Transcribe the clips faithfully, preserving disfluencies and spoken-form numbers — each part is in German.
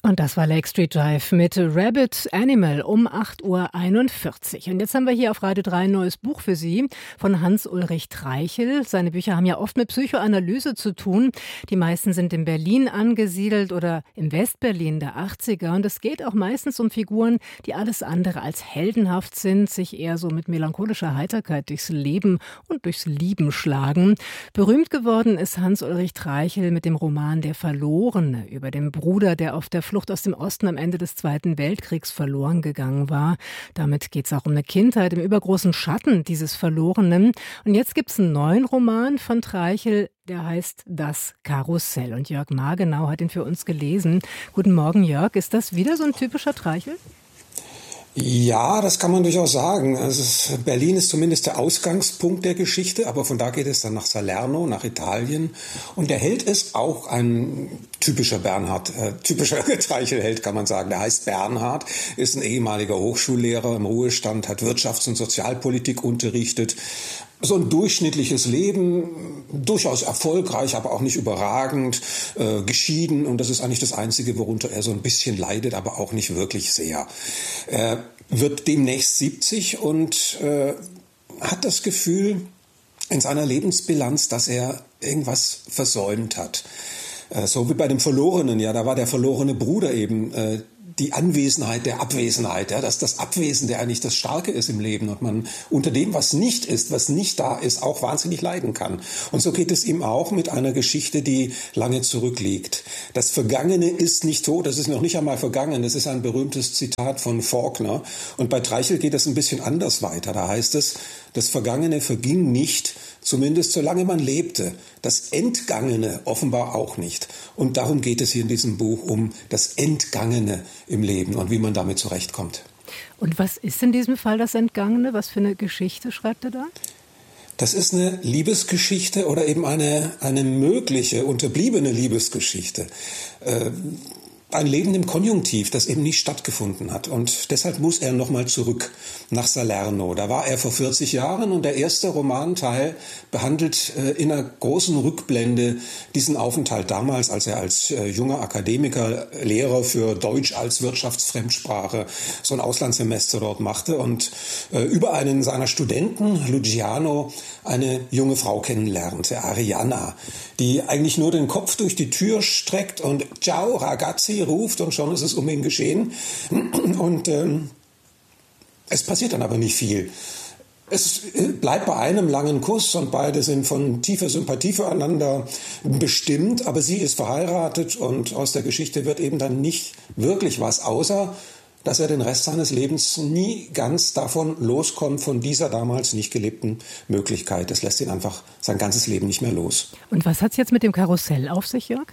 Und das war Lake Street Drive mit Rabbit Animal um acht Uhr einundvierzig. Und jetzt haben wir hier auf Radio drei ein neues Buch für Sie von Hans-Ulrich Treichel. Seine Bücher haben ja oft mit Psychoanalyse zu tun. Die meisten sind in Berlin angesiedelt oder im Westberlin der achtziger. Und es geht auch meistens um Figuren, die alles andere als heldenhaft sind, sich eher so mit melancholischer Heiterkeit durchs Leben und durchs Lieben schlagen. Berühmt geworden ist Hans-Ulrich Treichel mit dem Roman Der Verlorene über den Bruder, der auf der Flucht aus dem Osten am Ende des Zweiten Weltkriegs verloren gegangen war. Damit geht es auch um eine Kindheit im übergroßen Schatten dieses Verlorenen. Und jetzt gibt es einen neuen Roman von Treichel, der heißt Das Karussell. Und Jörg Margenau hat ihn für uns gelesen. Guten Morgen, Jörg. Ist das wieder so ein typischer Treichel? Ja, das kann man durchaus sagen. Also Berlin ist zumindest der Ausgangspunkt der Geschichte, aber von da geht es dann nach Salerno, nach Italien. Und der Held ist auch ein typischer Bernhard, äh, typischer Treichel-Held, kann man sagen. Der heißt Bernhard, ist ein ehemaliger Hochschullehrer im Ruhestand, hat Wirtschafts- und Sozialpolitik unterrichtet. So ein durchschnittliches Leben, durchaus erfolgreich, aber auch nicht überragend, äh, geschieden. Und das ist eigentlich das Einzige, worunter er so ein bisschen leidet, aber auch nicht wirklich sehr. Er wird demnächst siebzig und äh, hat das Gefühl in seiner Lebensbilanz, dass er irgendwas versäumt hat. Äh, so wie bei dem Verlorenen, ja, da war der verlorene Bruder eben äh, die Anwesenheit der Abwesenheit, ja, dass das Abwesende eigentlich das Starke ist im Leben und man unter dem, was nicht ist, was nicht da ist, auch wahnsinnig leiden kann. Und so geht es ihm auch mit einer Geschichte, die lange zurückliegt. Das Vergangene ist nicht tot, das ist noch nicht einmal vergangen, das ist ein berühmtes Zitat von Faulkner. Und bei Treichel geht es ein bisschen anders weiter. Da heißt es, das Vergangene verging nicht, zumindest solange man lebte. Das Entgangene offenbar auch nicht. Und darum geht es hier in diesem Buch, um das Entgangene im Leben und wie man damit zurechtkommt. Und was ist in diesem Fall das Entgangene? Was für eine Geschichte schreibt er da? Das ist eine Liebesgeschichte oder eben eine, eine mögliche, unterbliebene Liebesgeschichte. Äh, Ein Leben im Konjunktiv, das eben nicht stattgefunden hat. Und deshalb muss er nochmal zurück nach Salerno. Da war er vor vierzig Jahren und der erste Romanteil behandelt äh, in einer großen Rückblende diesen Aufenthalt damals, als er als äh, junger Akademiker, Lehrer für Deutsch als Wirtschaftsfremdsprache so ein Auslandssemester dort machte und äh, über einen seiner Studenten, Luciano, eine junge Frau kennenlernte, Arianna, die eigentlich nur den Kopf durch die Tür streckt und Ciao, ragazzi, ruft und schon ist es um ihn geschehen. Und ähm, es passiert dann aber nicht viel. Es bleibt bei einem langen Kuss und beide sind von tiefer Sympathie füreinander bestimmt, aber sie ist verheiratet und aus der Geschichte wird eben dann nicht wirklich was, außer dass er den Rest seines Lebens nie ganz davon loskommt, von dieser damals nicht gelebten Möglichkeit. Das lässt ihn einfach sein ganzes Leben nicht mehr los. Und was hat es jetzt mit dem Karussell auf sich, Jörg?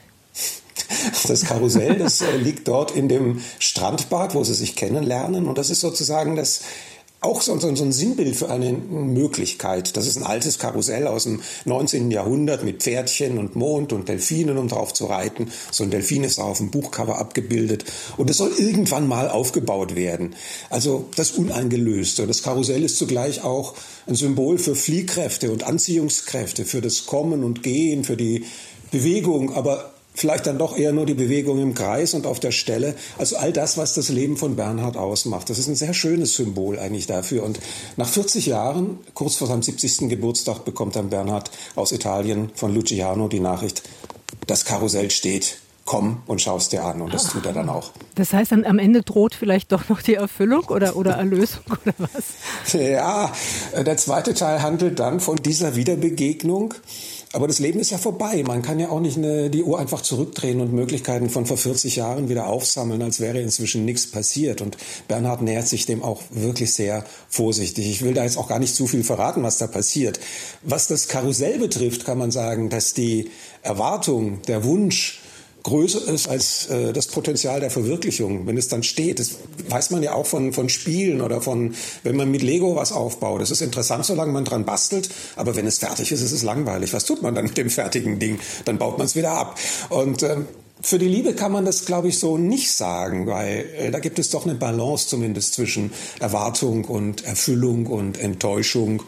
Das Karussell, das äh, liegt dort in dem Strandbad, wo sie sich kennenlernen. Und das ist sozusagen das auch so, so, so ein Sinnbild für eine Möglichkeit. Das ist ein altes Karussell aus dem neunzehnten Jahrhundert mit Pferdchen und Mond und Delfinen, um drauf zu reiten. So ein Delfin ist auf dem Buchcover abgebildet. Und es soll irgendwann mal aufgebaut werden. Also das Uneingelöste. Das Karussell ist zugleich auch ein Symbol für Fliehkräfte und Anziehungskräfte, für das Kommen und Gehen, für die Bewegung, aber vielleicht dann doch eher nur die Bewegung im Kreis und auf der Stelle. Also all das, was das Leben von Bernhard ausmacht. Das ist ein sehr schönes Symbol eigentlich dafür. Und nach vierzig Jahren, kurz vor seinem siebzigsten Geburtstag, bekommt dann Bernhard aus Italien von Luciano die Nachricht, das Karussell steht. Komm und schau es dir an. Und das tut er dann auch. Das heißt, am Ende droht vielleicht doch noch die Erfüllung oder, oder Erlösung oder was? Ja, der zweite Teil handelt dann von dieser Wiederbegegnung. Aber das Leben ist ja vorbei. Man kann ja auch nicht eine, die Uhr einfach zurückdrehen und Möglichkeiten von vor vierzig Jahren wieder aufsammeln, als wäre inzwischen nichts passiert. Und Bernhard nähert sich dem auch wirklich sehr vorsichtig. Ich will da jetzt auch gar nicht zu viel verraten, was da passiert. Was das Karussell betrifft, kann man sagen, dass die Erwartung, der Wunsch größer ist als äh, das Potenzial der Verwirklichung, wenn es dann steht. Das weiß man ja auch von, von Spielen oder von, wenn man mit Lego was aufbaut. Das ist interessant, solange man dran bastelt, aber wenn es fertig ist, ist es langweilig. Was tut man dann mit dem fertigen Ding? Dann baut man es wieder ab. Und ähm, für die Liebe kann man das, glaube ich, so nicht sagen, weil äh, da gibt es doch eine Balance zumindest zwischen Erwartung und Erfüllung und Enttäuschung.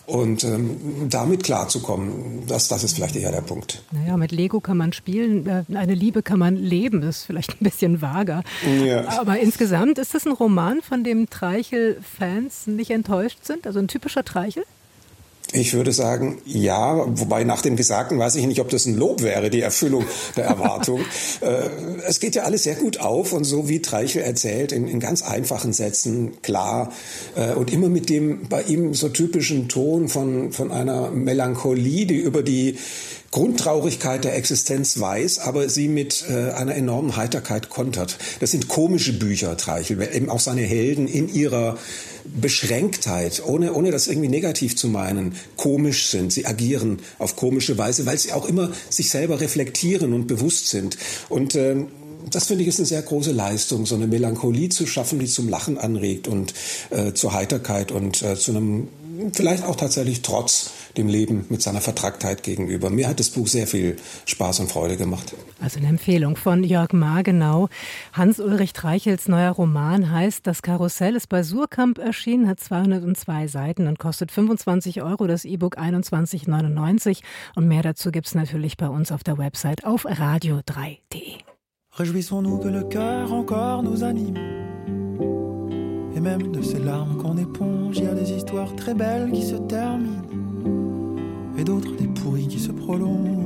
Und ähm, damit klarzukommen, das, das ist vielleicht eher der Punkt. Naja, mit Lego kann man spielen, eine Liebe kann man leben, das ist vielleicht ein bisschen vager. Ja. Aber insgesamt ist das ein Roman, von dem Treichel-Fans nicht enttäuscht sind? Also ein typischer Treichel? Ich würde sagen, ja, wobei nach dem Gesagten weiß ich nicht, ob das ein Lob wäre, die Erfüllung der Erwartung. äh, es geht ja alles sehr gut auf und so wie Treichel erzählt, in, in ganz einfachen Sätzen, klar äh, und immer mit dem bei ihm so typischen Ton von, von einer Melancholie, die über die Grundtraurigkeit der Existenz weiß, aber sie mit äh, einer enormen Heiterkeit kontert. Das sind komische Bücher, Treichel, weil eben auch seine Helden in ihrer Beschränktheit, ohne, ohne das irgendwie negativ zu meinen, komisch sind. Sie agieren auf komische Weise, weil sie auch immer sich selber reflektieren und bewusst sind. Und ähm, das finde ich ist eine sehr große Leistung, so eine Melancholie zu schaffen, die zum Lachen anregt und äh, zur Heiterkeit und äh, zu einem vielleicht auch tatsächlich trotz dem Leben mit seiner Vertracktheit gegenüber. Mir hat das Buch sehr viel Spaß und Freude gemacht. Also eine Empfehlung von Jörg Margenau. Hans-Ulrich Treichels neuer Roman heißt Das Karussell, ist bei Suhrkamp erschienen, hat zweihundertzwei Seiten und kostet fünfundzwanzig Euro, das E-Book einundzwanzig neunundneunzig. Und mehr dazu gibt es natürlich bei uns auf der Website auf radio drei punkt de. Réjouissons-nous que le cœur encore nous anime. Et même de ces larmes qu'on éponge, il y a des histoires très belles qui se terminent. Et d'autres des pourries qui se prolongent.